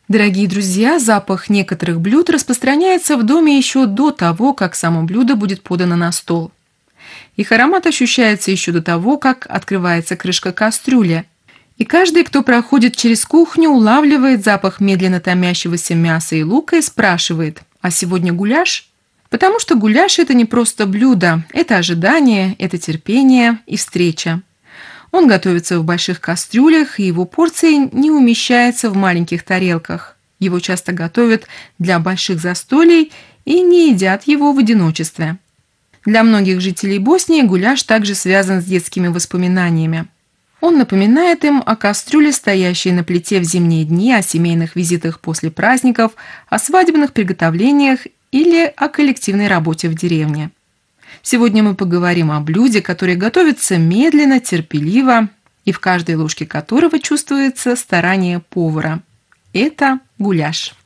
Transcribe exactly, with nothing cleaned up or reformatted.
Дорогие друзья, запах некоторых блюд распространяется в доме еще до того, как само блюдо будет подано на стол. Их аромат ощущается еще до того, как открывается крышка кастрюли. И каждый, кто проходит через кухню, улавливает запах медленно томящегося мяса и лука и спрашивает: «А сегодня гуляш?» Потому что гуляш – это не просто блюдо, это ожидание, это терпение и встреча. Он готовится в больших кастрюлях, и его порции не умещаются в маленьких тарелках. Его часто готовят для больших застолий и не едят его в одиночестве. Для многих жителей Боснии гуляш также связан с детскими воспоминаниями. Он напоминает им о кастрюле, стоящей на плите в зимние дни, о семейных визитах после праздников, о свадебных приготовлениях или о коллективной работе в деревне. Сегодня мы поговорим о блюде, которое готовится медленно, терпеливо, и в каждой ложке которого чувствуется старание повара. Это гуляш.